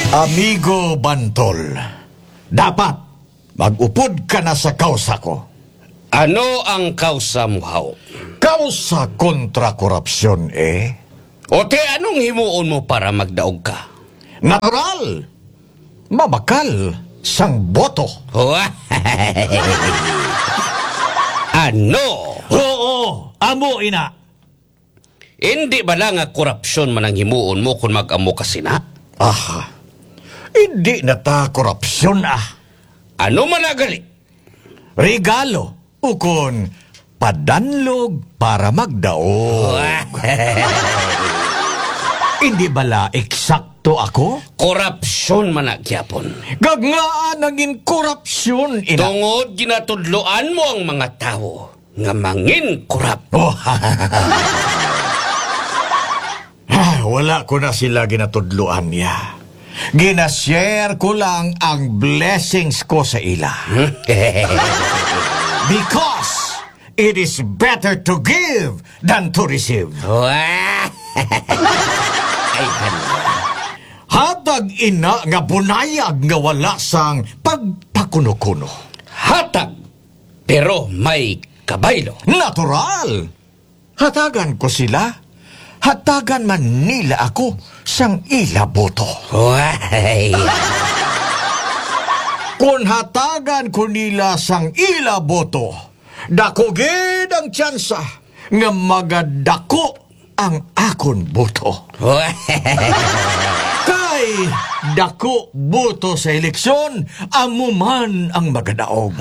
Amigo Bantol, dapat mag-upod ka na sa kausa ko. Ano ang kausa mo, haw? Kausa kontra korupsyon, eh? O te, anong himuon mo para magdaog ka? Natural! Mabakal sang boto. Ano? Oo, amo ina. Hindi ba lang nga korupsyon man ang himuon mo kung mag-amo ka sina? Hindi na ta korupsyon Ano man agali? Regalo ukon padanlog para magdaog. Hindi bala eksakto ako? Korupsyon man nagyapon. Gagngaan naging korupsyon ina. Tungod ginatudloan mo ang mga tao nga mangin korap. Wala ko na sila ginatudluan niya. Ginashare ko lang ang blessings ko sa ila. Because it is better to give than to receive. Ay, Hatag ina nga bunayag nga wala sang pagpakuno-kuno. hatag, pero may kabaylo. Natural! Hatagan ko sila. Hatagan man nila ako sang ila boto. Kung hatagan ko nila sang ila boto, dako gid ang tsansa nga magadako ang akon boto. Kay dako boto sa eleksyon, amo man ang magadaog.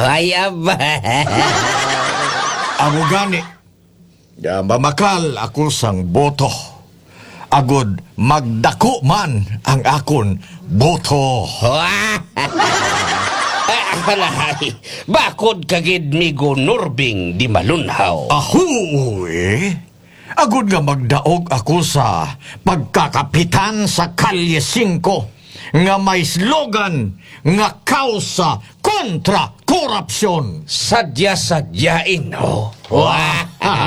Amo gani, mamakal ako sang boto. Agod magdako man ang akon boto. Akalahay, bakod kagid migo Nurbing di malunhaw. Agod nga magdaog ako sa pagkakapitan sa Kalye 5 nga may slogan nga kausa kontra korupsyon. Sadya-sadyain, no?